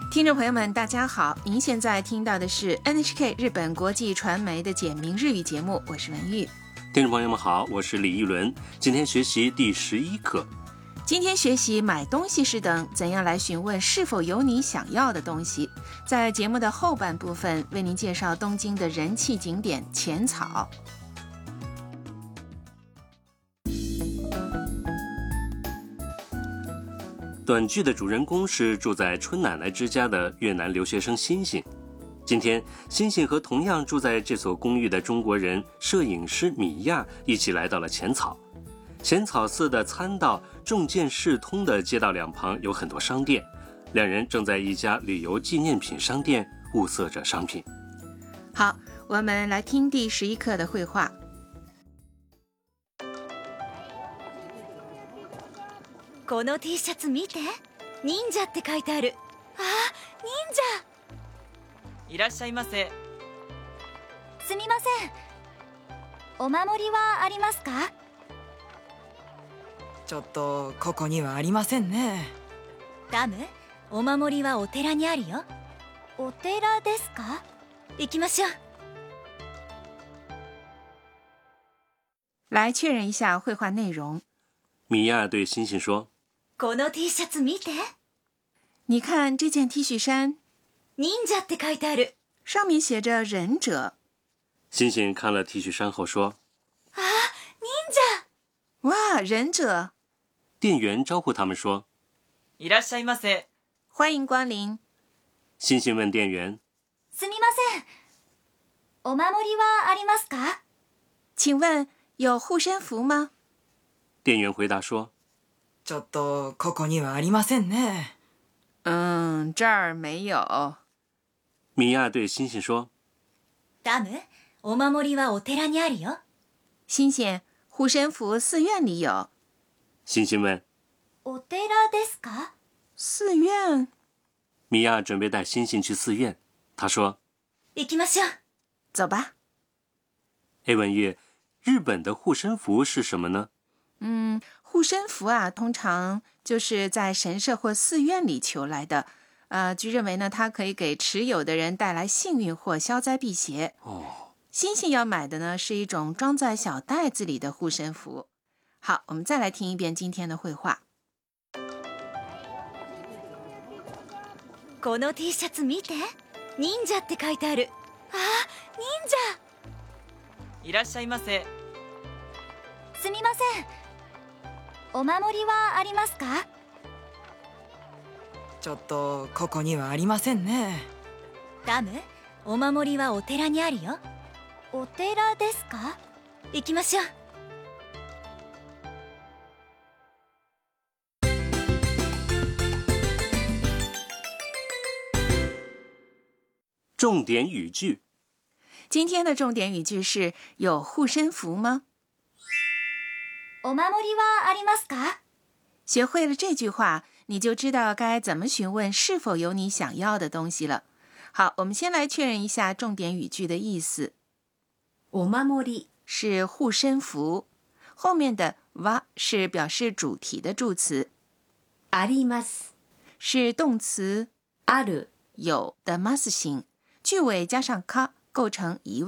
听众朋友们大家好，您现在听到的是 NHK 日本国际传媒的简明日语节目，我是文玉。 听众朋友们好，我是李一伦，今天学习第11课。 今天学习买东西时等怎样来询问是否有你想要的东西。在节目的后半部分为您介绍东京的人气景点浅草。 短剧的主人公是住在春奶奶之家的越南留学生欣欣。今天，欣欣和同样住在这所公寓的中国人摄影师米亚一起来到了浅草。浅草寺的参道众见世通的街道两旁有很多商店，两人正在一家旅游纪念品商店物色着商品。 好，我们来听第11课的绘画。 この T シャツ見て、忍者って書いてある。あ、忍者。 いらっしゃいませ。 すみません。お守りはありますか？ ちょっとここにはありませんね。 ダム、お守りはお寺にあるよ。お寺ですか？行きましょう。 来确认一下绘画内容。 米亚对欣欣说： この T シャツ見て。 你看这件 T 恤衫， 忍者って書いてある。 上面写着忍者。 欣欣看了 T 恤衫后说： 啊，忍者！ 哇，忍者！ 店员招呼他们说： いらっしゃいませ。 欢迎光临。 欣欣问店员： すみません。お守りはありますか？ 请问有护身符吗？ 店员回答说： ちょっとここにはありませんね。 这儿没有。 米亚对欣欣说： ダム、お守りはお寺にあるよ。 欣欣，护身符寺院里有。 欣欣问： お寺ですか？ 寺院？ 米亚准备带欣欣去寺院。他说： 行きましょう。 走吧。 文玉，日本的护身符是什么呢？ 护身符啊，通常就是在神社或寺院里求来的。据认为呢，它可以给持有的人带来幸运或消灾辟邪。欣欣要买的呢，是一种装在小袋子里的护身符。好，我们再来听一遍今天的绘画。 この T シャツ見て、忍者って書いてある。あ、忍者！ いらっしゃいませ。 すみません。お守りはありますか？ ちょっとここにはありませんね。 ダム、お守りはお寺にあるよ。お寺ですか？行きましょう。 重点语句。 今天的重点语句是有护身符吗？ お守りはありますか？ 学会了这句话，你就知道该怎么询问是否有你想要的东西了。好，我们先来确認一下重点語句的意思。お守り是护身符，后面的は是表示主题的助词。あります是动词ある有的ます形，句尾加上か构成疑问。